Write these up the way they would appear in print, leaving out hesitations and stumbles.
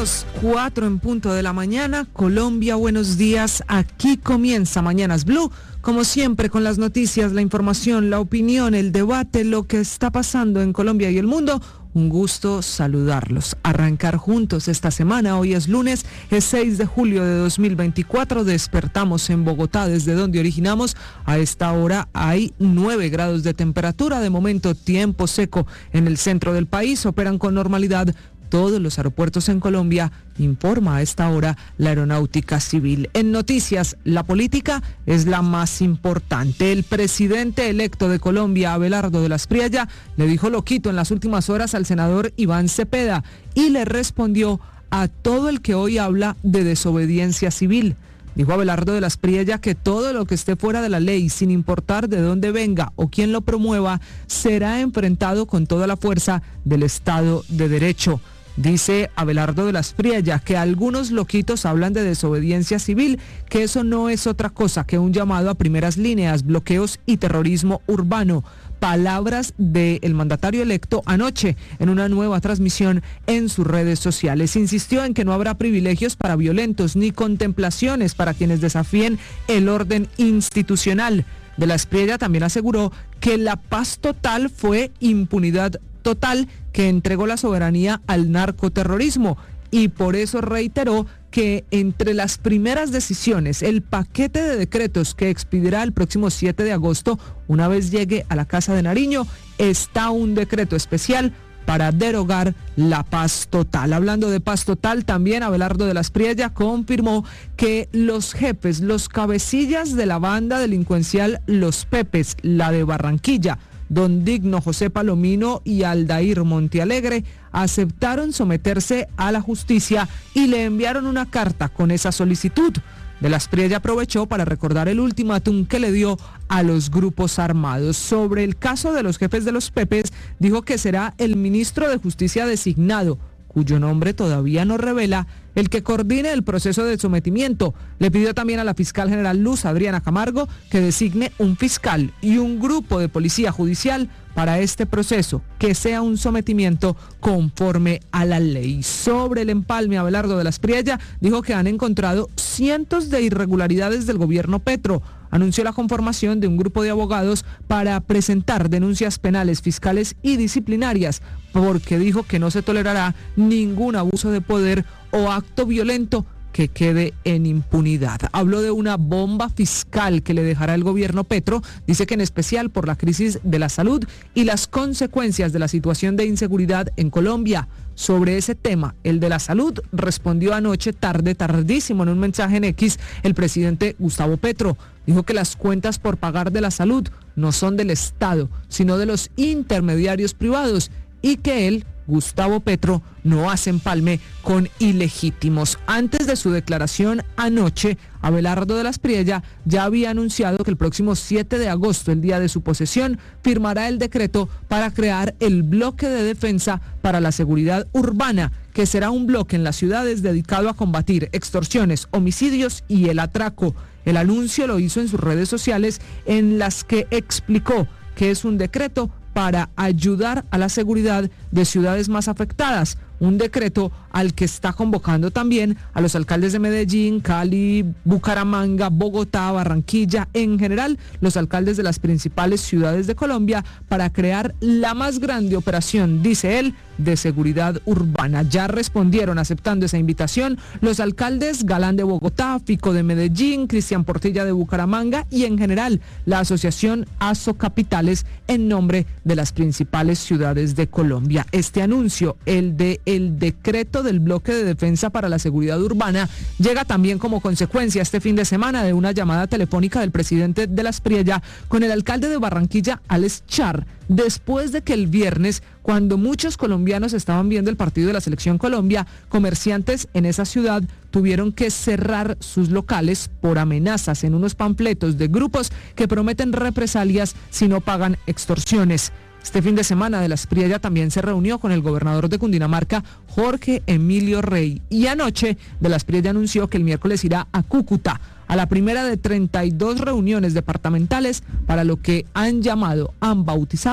Bienvenidos, 4 en punto de la mañana, Colombia, buenos días, aquí comienza Mañanas Blue, como siempre con las noticias, la información, la opinión, el debate, lo que está pasando en Colombia y el mundo. Un gusto saludarlos, arrancar juntos esta semana. Hoy es lunes, es 6 de julio de 2024, despertamos en Bogotá, desde donde originamos. A esta hora hay 9 grados de temperatura, de momento tiempo seco en el centro del país, operan con normalidad todos los aeropuertos en Colombia, informa a esta hora la Aeronáutica Civil. En noticias, la política es la más importante. El presidente electo de Colombia, Abelardo de la Espriella, le dijo loquito en las últimas horas al senador Iván Cepeda y le respondió a todo el que hoy habla de desobediencia civil. Dijo Abelardo de la Espriella que todo lo que esté fuera de la ley, sin importar de dónde venga o quién lo promueva, será enfrentado con toda la fuerza del Estado de Derecho. Dice Abelardo de la Espriella que algunos loquitos hablan de desobediencia civil, que eso no es otra cosa que un llamado a primeras líneas, bloqueos y terrorismo urbano. Palabras del mandatario electo anoche en una nueva transmisión en sus redes sociales. Insistió en que no habrá privilegios para violentos ni contemplaciones para quienes desafíen el orden institucional. De la Espriella también aseguró que la paz total fue impunidad total que entregó la soberanía al narcoterrorismo y por eso reiteró que entre las primeras decisiones, el paquete de decretos que expedirá el próximo 7 de agosto, una vez llegue a la Casa de Nariño, está un decreto especial para derogar la paz total. Hablando de paz total, también Abelardo de la Espriella confirmó que los jefes, los cabecillas de la banda delincuencial Los Pepes, la de Barranquilla, Don Digno José Palomino y Aldair Montealegre, aceptaron someterse a la justicia y le enviaron una carta con esa solicitud. De la Espriella aprovechó para recordar el ultimátum que le dio a los grupos armados. Sobre el caso de los jefes de Los Pepes, dijo que será el ministro de Justicia designado, cuyo nombre todavía no revela, el que coordine el proceso de sometimiento. Le pidió también a la fiscal general Luz Adriana Camargo que designe un fiscal y un grupo de policía judicial para este proceso, que sea un sometimiento conforme a la ley. Sobre el empalme, Abelardo de la Espriella dijo que han encontrado cientos de irregularidades del gobierno Petro. Anunció la conformación de un grupo de abogados para presentar denuncias penales, fiscales y disciplinarias, porque dijo que no se tolerará ningún abuso de poder o acto violento que quede en impunidad. Habló de una bomba fiscal que le dejará el gobierno Petro, dice que en especial por la crisis de la salud y las consecuencias de la situación de inseguridad en Colombia. Sobre ese tema, el de la salud, respondió anoche tardísimo en un mensaje en X el presidente Gustavo Petro. Dijo que las cuentas por pagar de la salud no son del Estado, sino de los intermediarios privados y que él, Gustavo Petro, no hace empalme con ilegítimos. Antes de su declaración anoche, Abelardo de la Espriella ya había anunciado que el próximo 7 de agosto, el día de su posesión, firmará el decreto para crear el bloque de defensa para la seguridad urbana, que será un bloque en las ciudades dedicado a combatir extorsiones, homicidios y el atraco. El anuncio lo hizo en sus redes sociales, en las que explicó que es un decreto para ayudar a la seguridad de ciudades más afectadas. Un decreto al que está convocando también a los alcaldes de Medellín, Cali, Bucaramanga, Bogotá, Barranquilla, en general los alcaldes de las principales ciudades de Colombia, para crear la más grande operación, dice él, de seguridad urbana. Ya respondieron aceptando esa invitación los alcaldes Galán de Bogotá, Fico de Medellín, Cristian Portilla de Bucaramanga y en general la asociación ASO Capitales en nombre de las principales ciudades de Colombia. Este anuncio, el decreto del bloque de defensa para la seguridad urbana, llega también como consecuencia este fin de semana de una llamada telefónica del presidente de la Espriella con el alcalde de Barranquilla, Alex Char, después de que el viernes, cuando muchos colombianos estaban viendo el partido de la Selección Colombia, comerciantes en esa ciudad tuvieron que cerrar sus locales por amenazas en unos panfletos de grupos que prometen represalias si no pagan extorsiones. Este fin de semana de la Espriella también se reunió con el gobernador de Cundinamarca, Jorge Emilio Rey, y anoche de la Espriella anunció que el miércoles irá a Cúcuta, a la primera de 32 reuniones departamentales para lo que han bautizado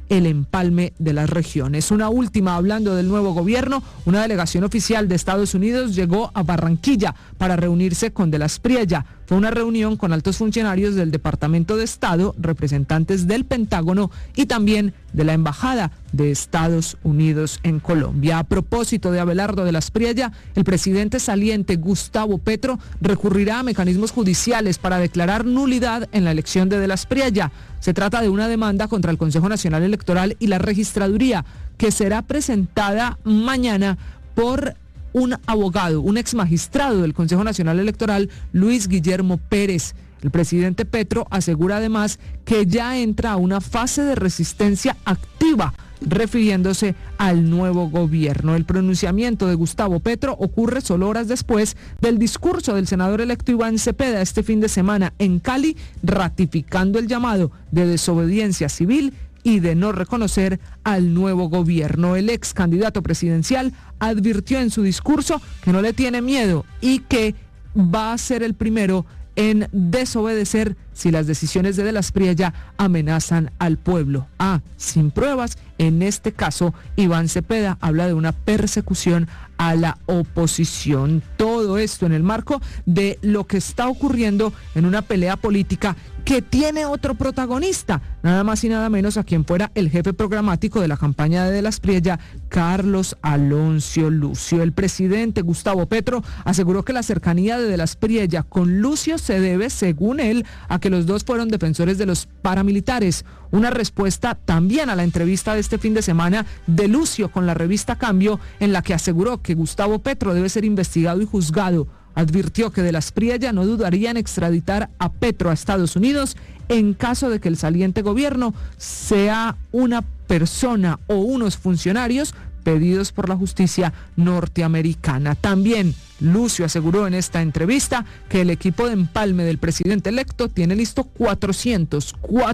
el empalme de las regiones. Una última, hablando del nuevo gobierno, una delegación oficial de Estados Unidos llegó a Barranquilla para reunirse con De la Espriella. Fue una reunión con altos funcionarios del Departamento de Estado, representantes del Pentágono y también de la Embajada de Estados Unidos en Colombia. A propósito de Abelardo de la Espriella, el presidente saliente Gustavo Petro recurrirá a mecanismos judiciales para declarar nulidad en la elección de la Espriella. Se trata de una demanda contra el Consejo Nacional Electoral y la Registraduría, que será presentada mañana por un abogado, un ex magistrado del Consejo Nacional Electoral, Luis Guillermo Pérez. El presidente Petro asegura además que ya entra a una fase de resistencia activa, refiriéndose al nuevo gobierno. El pronunciamiento de Gustavo Petro ocurre solo horas después del discurso del senador electo Iván Cepeda este fin de semana en Cali, ratificando el llamado de desobediencia civil y de no reconocer al nuevo gobierno. El ex candidato presidencial advirtió en su discurso que no le tiene miedo y que va a ser el primero en desobedecer si las decisiones de la Espriella amenazan al pueblo. Sin pruebas, en este caso, Iván Cepeda habla de una persecución a la oposición. Todo esto en el marco de lo que está ocurriendo en una pelea política que tiene otro protagonista, nada más y nada menos a quien fuera el jefe programático de la campaña de la Espriella, Carlos Alonso Lucio. El presidente Gustavo Petro aseguró que la cercanía de la Espriella con Lucio se debe, según él, a que los dos fueron defensores de los paramilitares. Una respuesta también a la entrevista de este fin de semana de Lucio con la revista Cambio, en la que aseguró que Gustavo Petro debe ser investigado y juzgado. Advirtió que de la Espriella no dudaría en extraditar a Petro a Estados Unidos en caso de que el saliente gobierno sea una persona o unos funcionarios pedidos por la justicia norteamericana. También Lucio aseguró en esta entrevista que el equipo de empalme del presidente electo tiene listo 400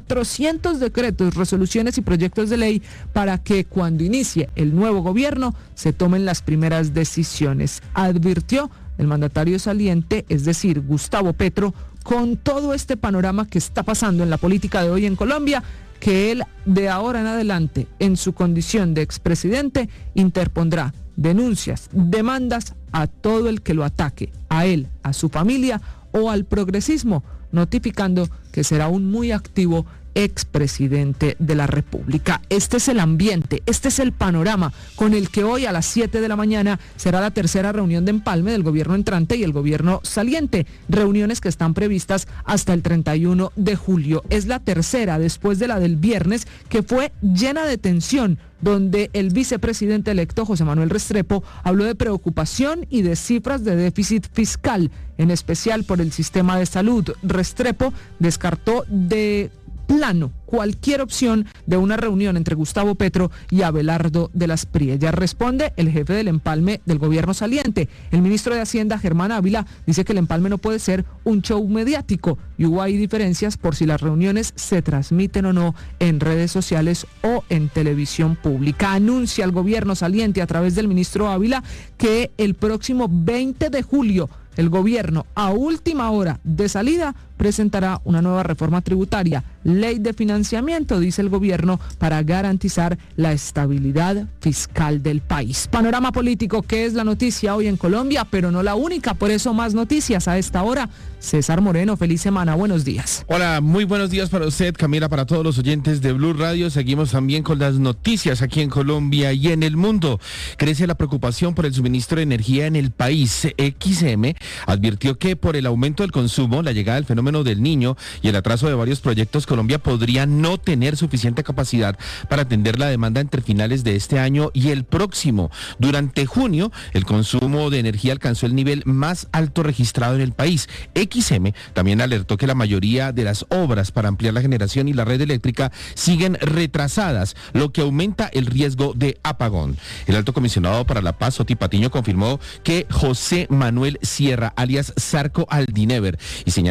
decretos, resoluciones y proyectos de ley para que cuando inicie el nuevo gobierno se tomen las primeras decisiones. Advirtió el mandatario saliente, es decir, Gustavo Petro, con todo este panorama que está pasando en la política de hoy en Colombia, que él de ahora en adelante, en su condición de expresidente, interpondrá denuncias, demandas a todo el que lo ataque, a él, a su familia o al progresismo, notificando que será un muy activo expresidente de la República. Este es el ambiente, este es el panorama con el que hoy a las 7 de la mañana será la tercera reunión de empalme del gobierno entrante y el gobierno saliente, reuniones que están previstas hasta el 31 de julio. Es la tercera después de la del viernes, que fue llena de tensión, donde el vicepresidente electo José Manuel Restrepo habló de preocupación y de cifras de déficit fiscal, en especial por el sistema de salud. Restrepo descartó de plano cualquier opción de una reunión entre Gustavo Petro y Abelardo de la Espriella. Responde el jefe del empalme del gobierno saliente. El ministro de Hacienda, Germán Ávila, dice que el empalme no puede ser un show mediático y hubo ahí diferencias por si las reuniones se transmiten o no en redes sociales o en televisión pública. Anuncia el gobierno saliente a través del ministro Ávila que el próximo 20 de julio el gobierno, a última hora de salida, presentará una nueva reforma tributaria, ley de financiamiento, dice el gobierno, para garantizar la estabilidad fiscal del país. Panorama político, que es la noticia hoy en Colombia, pero no la única, por eso más noticias a esta hora. César Moreno, feliz semana, buenos días. Hola, muy buenos días para usted, Camila, para todos los oyentes de Blue Radio. Seguimos también con las noticias aquí en Colombia y en el mundo. Crece la preocupación por el suministro de energía en el país. XM advirtió que por el aumento del consumo, la llegada del fenómeno del Niño y el atraso de varios proyectos, Colombia podría no tener suficiente capacidad para atender la demanda entre finales de este año y el próximo. Durante junio, el consumo de energía alcanzó el nivel más alto registrado en el país. XM también alertó que la mayoría de las obras para ampliar la generación y la red eléctrica siguen retrasadas, lo que aumenta el riesgo de apagón. El alto comisionado para la paz, Oti Patiño, confirmó que José Manuel Sierra, alias Zarco Aldinever, y señalado de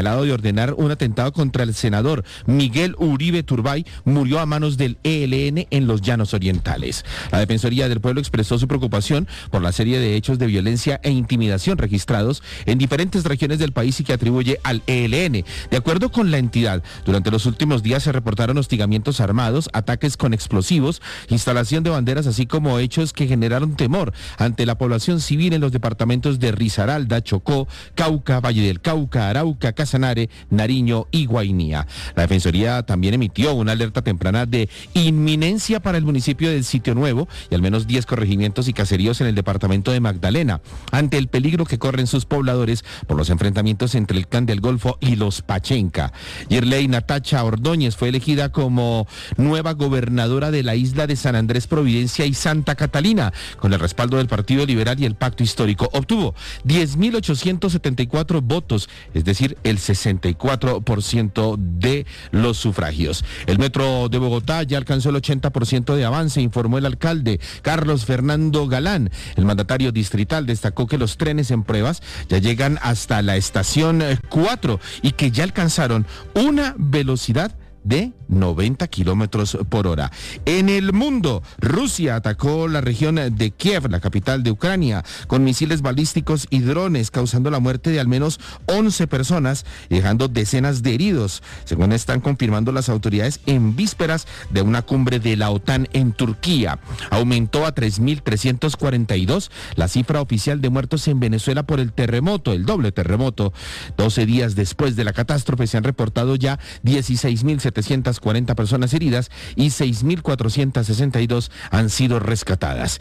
ordenar un atentado contra el senador Miguel Uribe Turbay murió a manos del ELN en los Llanos Orientales. La Defensoría del Pueblo expresó su preocupación por la serie de hechos de violencia e intimidación registrados en diferentes regiones del país y que atribuye al ELN. De acuerdo con la entidad, durante los últimos días se reportaron hostigamientos armados, ataques con explosivos, instalación de banderas, así como hechos que generaron temor ante la población civil en los departamentos de Risaralda, Chocó, Cauca, Valle del Cauca, Arauca, Casanare, Nariño y Guainía. La Defensoría también emitió una alerta temprana de inminencia para el municipio del Sitio Nuevo y al menos 10 corregimientos y caseríos en el departamento de Magdalena, ante el peligro que corren sus pobladores por los enfrentamientos entre el Clan del Golfo y los Pachenca. Yerley Natacha Ordóñez fue elegida como nueva gobernadora de la isla de San Andrés, Providencia y Santa Catalina, con el respaldo del Partido Liberal y el Pacto Histórico. Obtuvo 10.874 votos, es decir, el 64% de los sufragios. El metro de Bogotá ya alcanzó el 80% de avance, informó el alcalde Carlos Fernando Galán. El mandatario distrital destacó que los trenes en pruebas ya llegan hasta la estación 4 y que ya alcanzaron una velocidad de 90 kilómetros por hora. En el mundo, Rusia atacó la región de Kiev, la capital de Ucrania, con misiles balísticos y drones, causando la muerte de al menos 11 personas y dejando decenas de heridos, según están confirmando las autoridades en vísperas de una cumbre de la OTAN en Turquía. Aumentó a 3.342 la cifra oficial de muertos en Venezuela por el terremoto, el doble terremoto. 12 días después de la catástrofe se han reportado ya 16.740 personas heridas y 6.462 han sido rescatadas.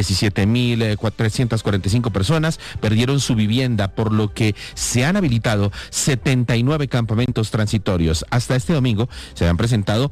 17.345 personas perdieron su vivienda, por lo que se han habilitado 79 campamentos transitorios. Hasta este domingo se han presentado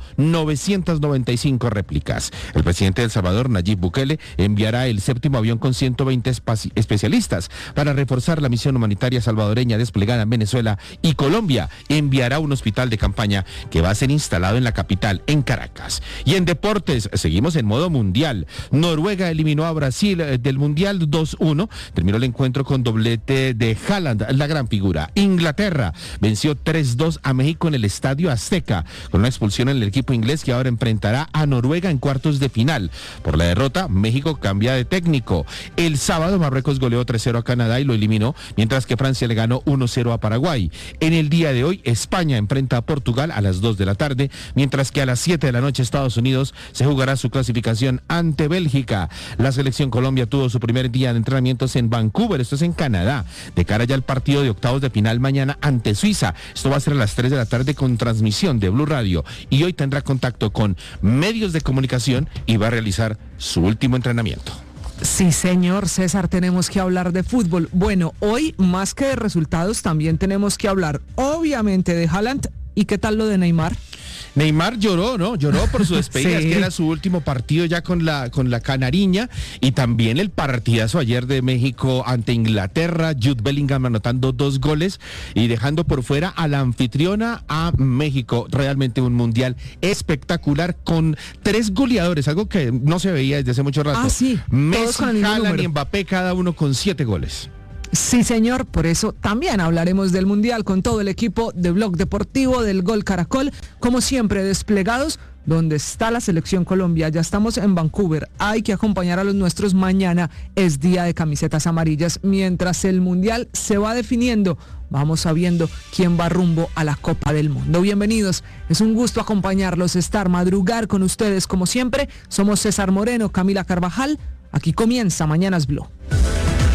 995 réplicas. El presidente de El Salvador, Nayib Bukele, enviará el 7º avión con 120 especialistas para reforzar la misión humanitaria salvadoreña desplegada en Venezuela, y Colombia enviará un hospital de campaña que va a ser instalado en la capital, en Caracas. Y en deportes, seguimos en modo mundial. Noruega eliminó a Brasil del Mundial 2-1. Terminó el encuentro con doblete de Haaland, la gran figura. Inglaterra venció 3-2 a México en el Estadio Azteca, con una expulsión en el equipo inglés, que ahora enfrentará a Noruega en cuartos de final. Por la derrota, México cambia de técnico. El sábado, Marruecos goleó 3-0 a Canadá y lo eliminó, mientras que Francia le ganó 1-0 a Paraguay. En el día de hoy, España enfrenta a Portugal a las 2 de la tarde, mientras que a las 7 de la noche Estados Unidos se jugará su clasificación ante Bélgica. La selección Colombia tuvo su primer día de entrenamientos en Vancouver, esto es en Canadá, de cara ya al partido de octavos de final mañana ante Suiza. Esto va a ser a las 3 de la tarde con transmisión de Blue Radio, y hoy tendrá contacto con medios de comunicación y va a realizar su último entrenamiento. Sí, señor César, tenemos que hablar de fútbol. Bueno, hoy más que de resultados también tenemos que hablar obviamente de Haaland. ¿Y qué tal lo de Neymar? Neymar lloró, ¿no? Lloró por su despedida, Sí. que era su último partido ya con la canariña, y también el partidazo ayer de México ante Inglaterra, Jude Bellingham anotando 2 goles y dejando por fuera a la anfitriona, a México. Realmente un mundial espectacular con 3 goleadores, algo que no se veía desde hace mucho rato. Ah, sí, todos Messi, con el mismo Haaland número. y Mbappé, cada uno con 7 goles. Sí, señor, por eso también hablaremos del Mundial con todo el equipo de Blog Deportivo del Gol Caracol, como siempre desplegados donde está la selección Colombia. Ya estamos en Vancouver, hay que acompañar a los nuestros. Mañana es día de camisetas amarillas, mientras el Mundial se va definiendo. Vamos sabiendo quién va rumbo a la Copa del Mundo. Bienvenidos, es un gusto acompañarlos, madrugar con ustedes como siempre. Somos César Moreno, Camila Carvajal, aquí comienza Mañanas Blue.